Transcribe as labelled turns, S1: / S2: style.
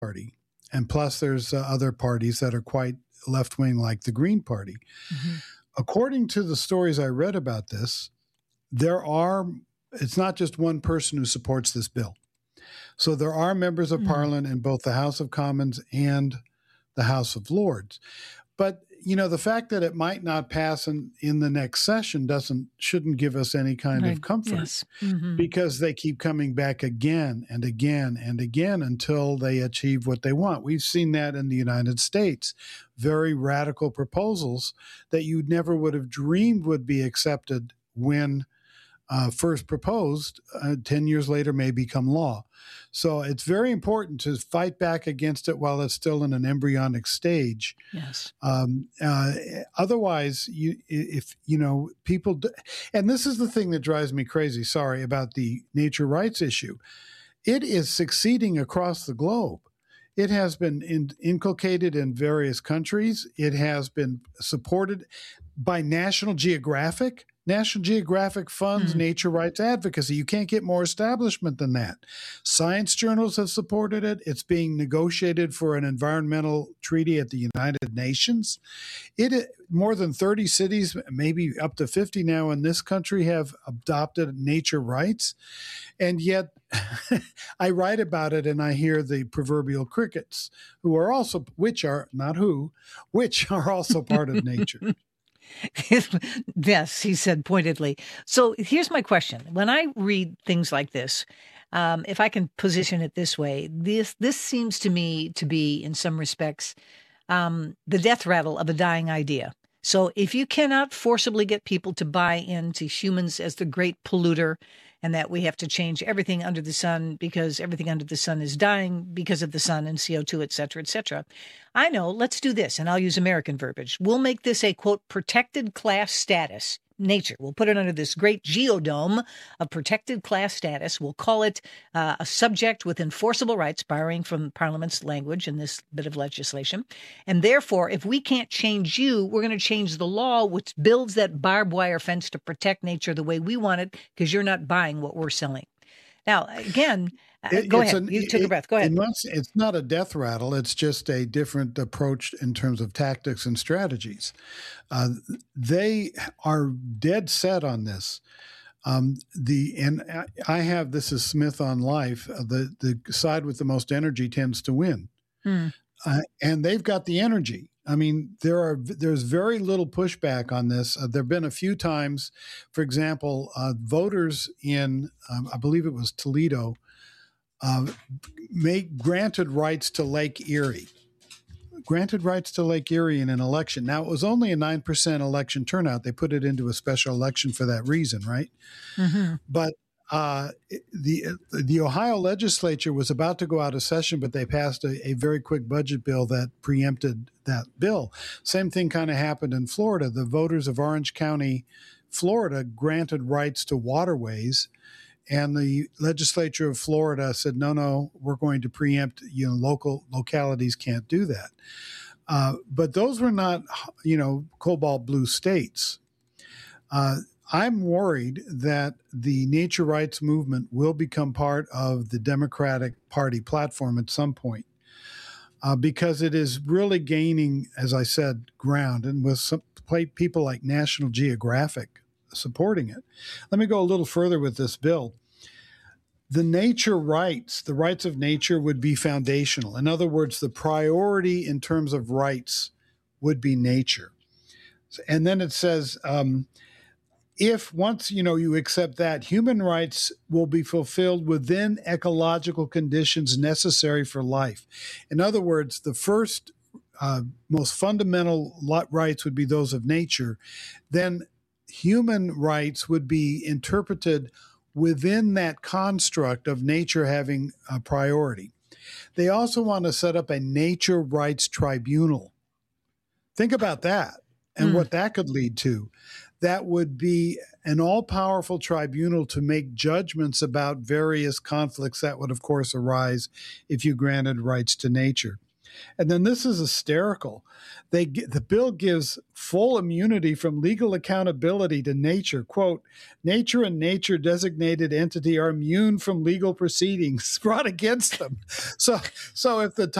S1: Party. And plus, there's other parties that are quite left-wing, like the Green Party. Mm-hmm. According to the stories I read about this, it's not just one person who supports this bill. So there are members of Parliament in both the House of Commons and the House of Lords. But, the fact that it might not pass in the next session shouldn't give us any kind of comfort.
S2: Yes. Mm-hmm.
S1: Because they keep coming back again and again and again until they achieve what they want. We've seen that in the United States. Very radical proposals that you never would have dreamed would be accepted when first proposed, 10 years later may become law. So it's very important to fight back against it while it's still in an embryonic stage.
S2: Yes.
S1: Otherwise, people, and this is the thing that drives me crazy, about the nature rights issue. It is succeeding across the globe. It has been inculcated in various countries. It has been supported by National Geographic. National Geographic funds nature rights advocacy. You can't get more establishment than that. Science journals have supported it. It's being negotiated for an environmental treaty at the United Nations. More than 30 cities, maybe up to 50 now in this country, have adopted nature rights. And yet I write about it and I hear the proverbial crickets, which are also part of nature.
S2: Yes, he said pointedly. So here's my question. When I read things like this, if I can position it this way, this seems to me to be, in some respects, the death rattle of a dying idea. So if you cannot forcibly get people to buy into humans as the great polluter and that we have to change everything under the sun because everything under the sun is dying because of the sun and CO2, et cetera, I know, let's do this, and I'll use American verbiage. We'll make this a, quote, protected class status. Nature. We'll put it under this great geodome of protected class status. We'll call it a subject with enforceable rights, borrowing from Parliament's language in this bit of legislation. And therefore, if we can't change you, we're going to change the law, which builds that barbed wire fence to protect nature the way we want it, because you're not buying what we're selling. Now, again, go ahead. You took a breath. Go ahead.
S1: It's not a death rattle. It's just a different approach in terms of tactics and strategies. They are dead set on this. This is Smith on Life. The side with the most energy tends to win, and they've got the energy. I mean, there's very little pushback on this. There have been a few times, for example, voters in, I believe it was Toledo, granted rights to Lake Erie. Granted rights to Lake Erie in an election. Now, it was only a 9% election turnout. They put it into a special election for that reason, right? Mm-hmm. But the Ohio legislature was about to go out of session, but they passed a very quick budget bill that preempted that bill. Same thing kind of happened in Florida. The voters of Orange County, Florida, granted rights to waterways, and the legislature of Florida said, no, we're going to preempt, localities can't do that. But those were not, cobalt blue states. I'm worried that the nature rights movement will become part of the Democratic Party platform at some point, because it is really gaining, as I said, ground, and with some people like National Geographic supporting it. Let me go a little further with this bill. The nature rights, the rights of nature, would be foundational. In other words, the priority in terms of rights would be nature. And then it says, if once you accept that, human rights will be fulfilled within ecological conditions necessary for life. In other words, the first most fundamental rights would be those of nature. Then human rights would be interpreted within that construct of nature having a priority. They also want to set up a nature rights tribunal. Think about that and what that could lead to. That would be an all-powerful tribunal to make judgments about various conflicts that would, of course, arise if you granted rights to nature. And then this is hysterical. The bill gives full immunity from legal accountability to nature. Quote, nature and nature designated entity are immune from legal proceedings brought against them. So if the